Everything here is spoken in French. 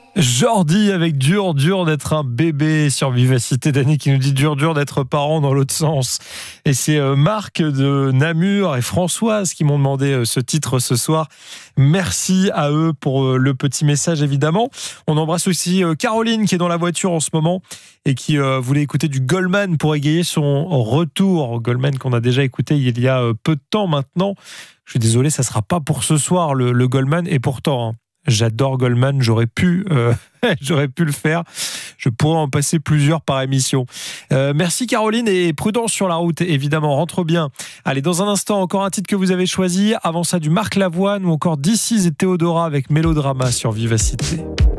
Jordi avec dur d'être un bébé sur Vivacité. Dany qui nous dit dur d'être parent dans l'autre sens. Et c'est Marc de Namur et Françoise qui m'ont demandé ce titre ce soir. Merci à eux pour le petit message évidemment. On embrasse aussi Caroline qui est dans la voiture en ce moment et qui voulait écouter du Goldman pour égayer son retour. Goldman qu'on a déjà écouté il y a peu de temps maintenant. Je suis désolé, ça sera pas pour ce soir le Goldman et pourtant... J'adore Goldman, j'aurais pu le faire. Je pourrais en passer plusieurs par émission. Merci Caroline et prudence sur la route, évidemment, rentre bien. Allez, dans un instant, encore un titre que vous avez choisi. Avant ça, du Marc Lavoine ou encore This Is et Théodora avec Mélodrama sur Vivacité.